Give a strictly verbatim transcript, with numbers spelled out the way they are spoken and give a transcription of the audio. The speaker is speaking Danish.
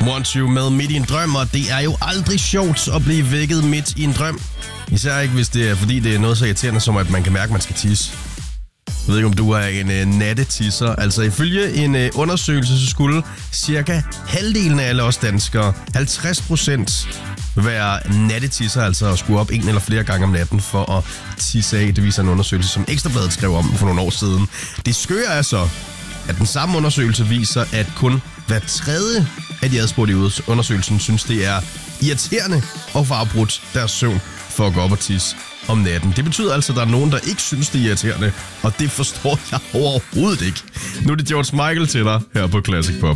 Want You med Midt i en drøm, og det er jo aldrig sjovt at blive vækket midt i en drøm. Især ikke, hvis det er, fordi det er noget så irriterende, som at man kan mærke, at man skal tisse. Jeg ved ikke, om du er en uh, nattetisser. Altså ifølge en uh, undersøgelse, så skulle cirka halvdelen af alle os danskere, halvtreds procent, være nattetisser, altså at skulle op en eller flere gange om natten for at tisse af. Det viser en undersøgelse, som Ekstra Bladet skrev om for nogle år siden. Det skøre er så, at den samme undersøgelse viser, at kun hver tredje af de adspurgte i undersøgelsen synes, det er irriterende at få afbrudt deres søvn for at gå op og tisse om natten. Det betyder altså, at der er nogen, der ikke synes, det er irriterende, og det forstår jeg overhovedet ikke. Nu er det George Michael til dig her på Classic Pop.